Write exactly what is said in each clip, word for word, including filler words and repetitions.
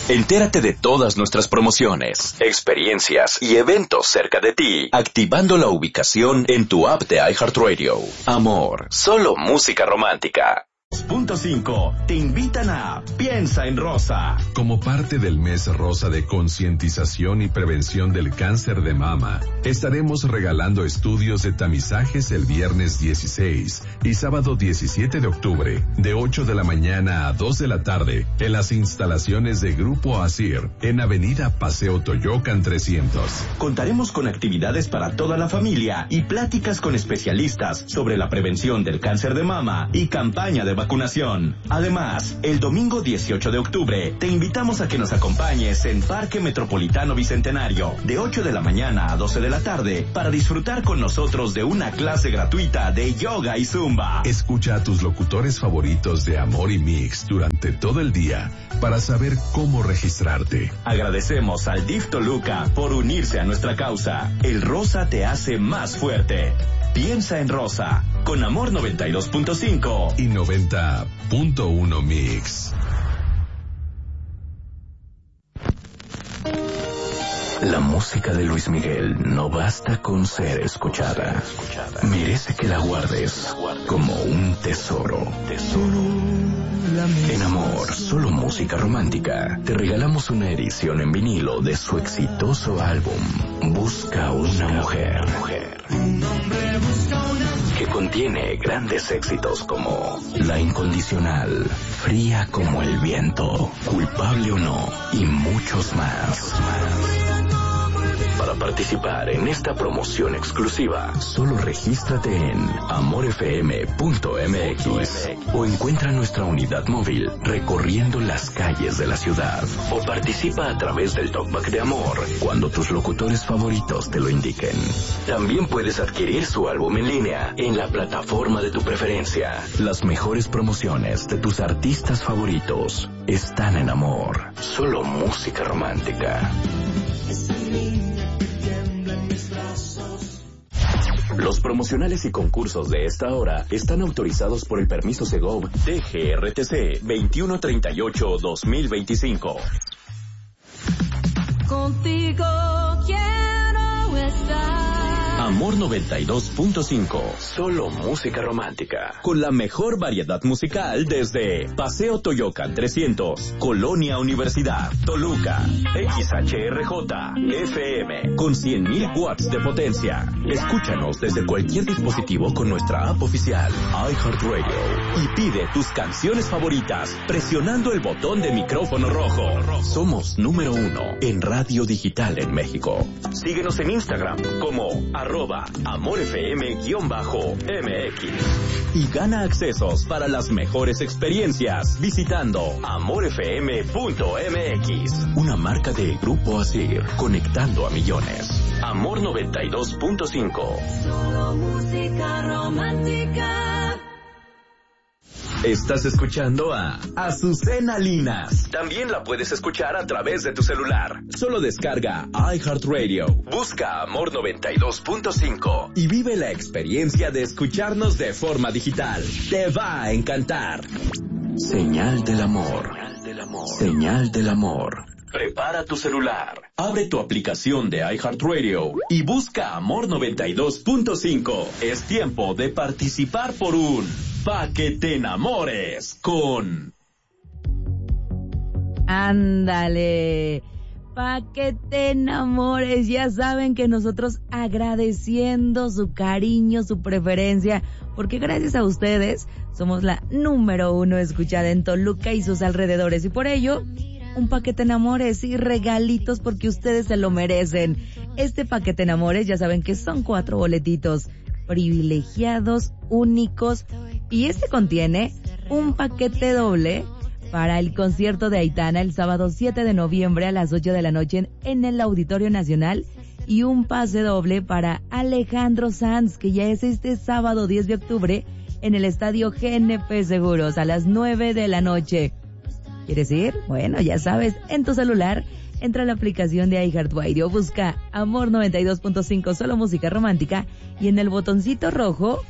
Entérate de todas nuestras promociones, experiencias y eventos cerca de ti, activando la ubicación en tu app de iHeartRadio. Amor, solo música romántica. Punto cinco te invitan a Piensa en Rosa. Como parte del mes rosa de concientización y prevención del cáncer de mama, estaremos regalando estudios de tamizajes el viernes dieciséis y sábado diecisiete de octubre, de ocho de la mañana a dos de la tarde, en las instalaciones de Grupo Asir, en Avenida Paseo Toyocan trescientos. Contaremos con actividades para toda la familia y pláticas con especialistas sobre la prevención del cáncer de mama y campaña de vacunación. Además, el domingo dieciocho de octubre te invitamos a que nos acompañes en Parque Metropolitano Bicentenario de ocho de la mañana a doce de la tarde para disfrutar con nosotros de una clase gratuita de yoga y zumba. Escucha a tus locutores favoritos de Amor y Mix durante todo el día para saber cómo registrarte. Agradecemos al D I F Toluca por unirse a nuestra causa. El rosa te hace más fuerte. Piensa en Rosa, con Amor noventa y dos punto cinco y noventa punto uno Mix. La música de Luis Miguel no basta con ser escuchada. Merece que la guardes como un tesoro. En Amor, solo música romántica, te regalamos una edición en vinilo de su exitoso álbum Busca una mujer, que contiene grandes éxitos como La Incondicional, Fría como el viento, Culpable o no y muchos más. Para participar en esta promoción exclusiva, solo regístrate en amor f m punto m x o encuentra nuestra unidad móvil recorriendo las calles de la ciudad, o participa a través del Talkback de Amor cuando tus locutores favoritos te lo indiquen. También puedes adquirir su álbum en línea en la plataforma de tu preferencia. Las mejores promociones de tus artistas favoritos están en Amor, solo música romántica. Los promocionales y concursos de esta hora están autorizados por el permiso Segov T G R T C veintiuno treinta y ocho guión dos mil veinticinco. Contigo quiero estar. Amor noventa y dos punto cinco, solo música romántica, con la mejor variedad musical desde Paseo Toyocan trescientos, Colonia Universidad, Toluca, X H R J, F M, con cien mil watts de potencia. Escúchanos desde cualquier dispositivo con nuestra app oficial, iHeartRadio, y pide tus canciones favoritas presionando el botón de micrófono rojo. Somos número uno en radio digital en México. Síguenos en Instagram como arroba amorfm-mx y gana accesos para las mejores experiencias visitando amorfm punto m x, una marca de Grupo Asir, conectando a millones. Amor noventa y dos punto cinco. Solo música romántica. Estás escuchando a Azucena Linas. También la puedes escuchar a través de tu celular. Solo descarga iHeartRadio, busca Amor noventa y dos punto cinco y vive la experiencia de escucharnos de forma digital. Te va a encantar. Señal del amor. Señal del amor. Prepara tu celular, abre tu aplicación de iHeartRadio y busca Amor noventa y dos punto cinco. Es tiempo de participar por un Pa' que te enamores con... Ándale, pa' que te enamores. Ya saben que nosotros agradeciendo su cariño, su preferencia, porque gracias a ustedes somos la número uno escuchada en Toluca y sus alrededores, y por ello un paquete enamores y regalitos porque ustedes se lo merecen. Este paquete enamores, ya saben que son cuatro boletitos privilegiados, únicos, y este contiene un paquete doble para el concierto de Aitana el sábado siete de noviembre a las ocho de la noche en el Auditorio Nacional, y un pase doble para Alejandro Sanz, que ya es este sábado diez de octubre en el Estadio G N P Seguros a las nueve de la noche. ¿Quieres ir? Bueno, ya sabes, en tu celular entra a la aplicación de iHeartRadio, busca Amor noventa y dos punto cinco, solo música romántica, y en el botoncito rojo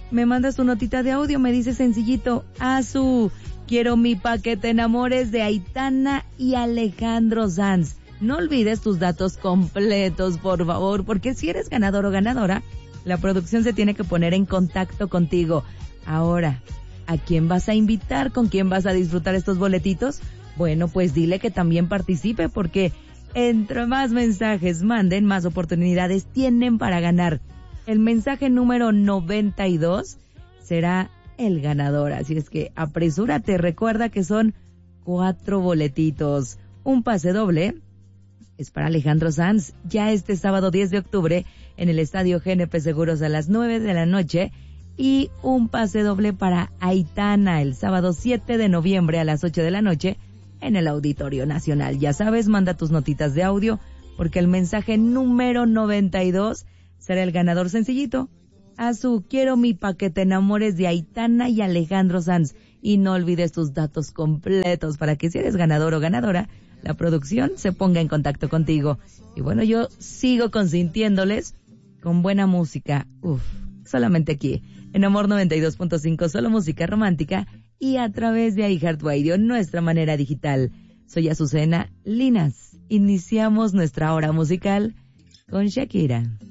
me mandas tu notita de audio, me dice sencillito, Azu, quiero mi paquete enamores de Aitana y Alejandro Sanz. No olvides tus datos completos, por favor, porque si eres ganador o ganadora, la producción se tiene que poner en contacto contigo. Ahora, ¿a quién vas a invitar? ¿Con quién vas a disfrutar estos boletitos? Bueno, pues dile que también participe, porque entre más mensajes manden, más oportunidades tienen para ganar. El mensaje número noventa y dos será el ganador, así es que apresúrate. Recuerda que son cuatro boletitos. Un pase doble es para Alejandro Sanz, ya este sábado diez de octubre en el Estadio G N P Seguros a las nueve de la noche, y un pase doble para Aitana el sábado siete de noviembre a las ocho de la noche en el Auditorio Nacional. Ya sabes, manda tus notitas de audio, porque el mensaje número noventa y dos será el ganador sencillito. Azu, quiero mi paquete enamores de Aitana y Alejandro Sanz. Y no olvides tus datos completos para que si eres ganador o ganadora, la producción se ponga en contacto contigo. Y bueno, yo sigo consintiéndoles con buena música. Uf, solamente aquí, en Amor noventa y dos punto cinco, solo música romántica, y a través de iHeartRadio, nuestra manera digital. Soy Azucena Linas. Iniciamos nuestra hora musical con Shakira.